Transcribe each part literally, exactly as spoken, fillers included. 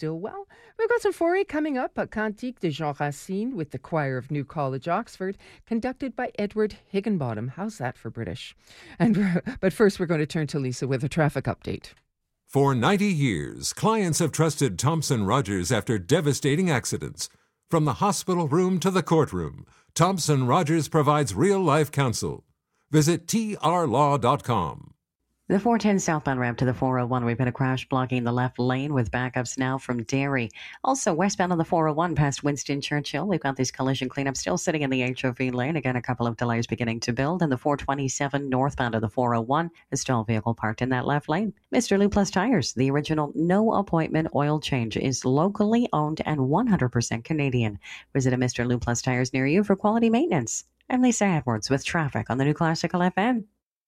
still well. We've got some foray coming up, a Cantique de Jean Racine with the choir of New College, Oxford, conducted by Edward Higginbottom. How's that for British? And But first, we're going to turn to Lisa with a traffic update. For ninety years, clients have trusted Thompson Rogers after devastating accidents. From the hospital room to the courtroom, Thompson Rogers provides real-life counsel. Visit T R law dot com. The four ten southbound ramp to the four oh one, we've had a crash blocking the left lane with backups now from Derry. Also, westbound on the four oh one past Winston Churchill, we've got this collision cleanup still sitting in the H O V lane. Again, a couple of delays beginning to build. And the four twenty-seven northbound of the four oh one, a stalled vehicle parked in that left lane. Mister Lou Plus Tires, the original no-appointment oil change, is locally owned and one hundred percent Canadian. Visit a Mister Lou Plus Tires near you for quality maintenance. I'm Lisa Edwards with traffic on the New Classical F M.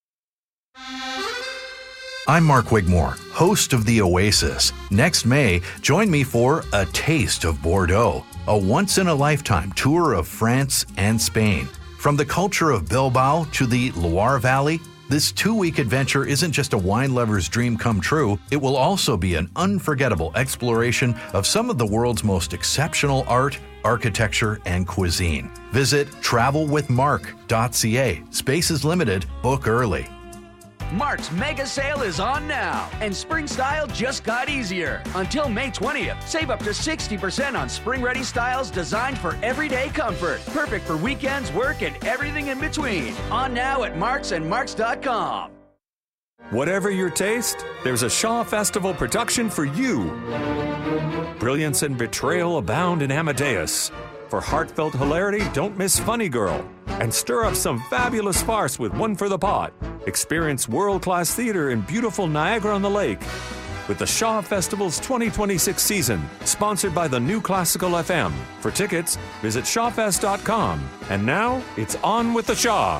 I'm Mark Wigmore, host of The Oasis. Next May, join me for A Taste of Bordeaux, a once-in-a-lifetime tour of France and Spain. From the culture of Bilbao to the Loire Valley, this two-week adventure isn't just a wine lover's dream come true. It will also be an unforgettable exploration of some of the world's most exceptional art, architecture, and cuisine. Visit travel with mark dot c a. Space is limited. Book early. Mark's mega sale is on now, and spring style just got easier. Until May twentieth, save up to sixty percent on spring-ready styles designed for everyday comfort. Perfect for weekends, work, and everything in between. On now at Marks and Marks dot com. Whatever your taste, there's a Shaw Festival production for you. Brilliance and betrayal abound in Amadeus. For heartfelt hilarity, don't miss Funny Girl. And stir up some fabulous farce with One for the Pot. Experience world-class theater in beautiful Niagara-on-the-Lake. With the Shaw Festival's twenty twenty-six season, sponsored by the New Classical F M. For tickets, visit shaw fest dot com. And now, it's on with the Shaw.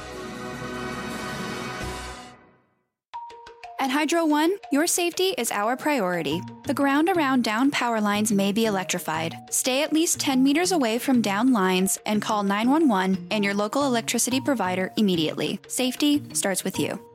At Hydro One, your safety is our priority. The ground around down power lines may be electrified. Stay at least ten meters away from down lines and call nine one one and your local electricity provider immediately. Safety starts with you.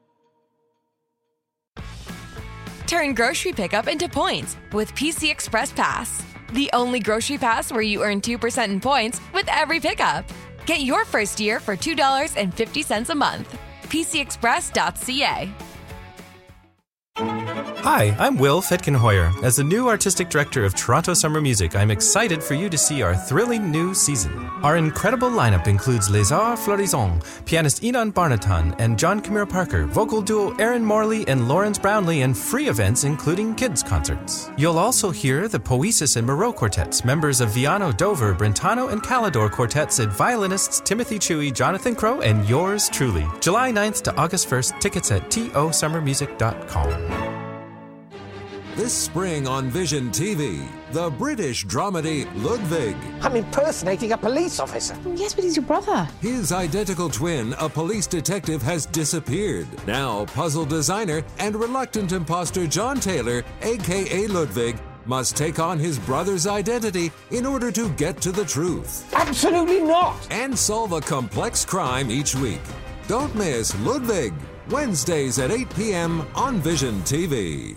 Turn grocery pickup into points with P C Express Pass. The only grocery pass where you earn two percent in points with every pickup. Get your first year for two dollars and fifty cents a month. P C express dot c a. Hi, I'm Will Fitkin-Hoyer. As the new artistic director of Toronto Summer Music, I'm excited for you to see our thrilling new season. Our incredible lineup includes Les Arts Florissants, pianist Enon Barnaton and John Camille Parker, vocal duo Aaron Morley and Lawrence Brownlee, and free events including kids' concerts. You'll also hear the Poesis and Moreau Quartets, members of Viano, Dover, Brentano, and Calidor Quartets, and violinists Timothy Chewy, Jonathan Crow, and yours truly. July ninth to August first, tickets at t o summer music dot com. This spring on Vision T V, the British dramedy Ludwig. I'm impersonating a police officer. Yes, but he's your brother. His identical twin, a police detective, has disappeared. Now, puzzle designer and reluctant imposter John Taylor, a k a. Ludwig, must take on his brother's identity in order to get to the truth. Absolutely not! And solve a complex crime each week. Don't miss Ludwig, Wednesdays at eight p.m. on Vision T V.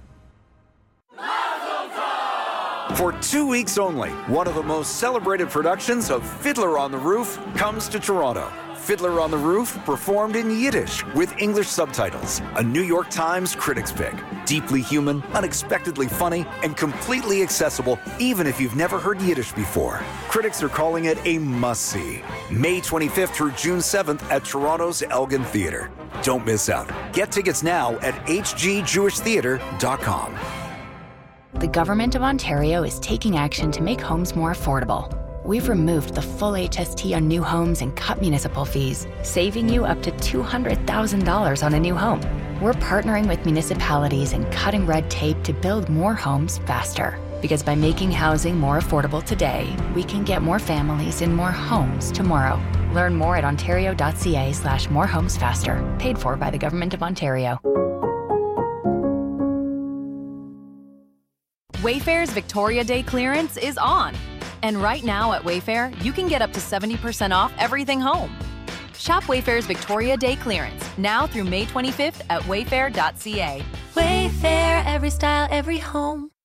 For two weeks only, one of the most celebrated productions of Fiddler on the Roof comes to Toronto. Fiddler on the Roof, performed in Yiddish with English subtitles. A New York Times critics pick. Deeply human, unexpectedly funny, and completely accessible even if you've never heard Yiddish before. Critics are calling it a must-see. May twenty-fifth through June seventh at Toronto's Elgin Theatre. Don't miss out. Get tickets now at h g jewish theatre dot com. The Government of Ontario is taking action to make homes more affordable. We've removed the full H S T on new homes and cut municipal fees, saving you up to two hundred thousand dollars on a new home. We're partnering with municipalities and cutting red tape to build more homes faster. Because by making housing more affordable today, we can get more families in more homes tomorrow. Learn more at ontario dot c a slash more homes faster. Paid for by the Government of Ontario. Wayfair's Victoria Day clearance is on. And right now at Wayfair, you can get up to seventy percent off everything home. Shop Wayfair's Victoria Day clearance now through May twenty-fifth at wayfair dot c a. Wayfair, every style, every home.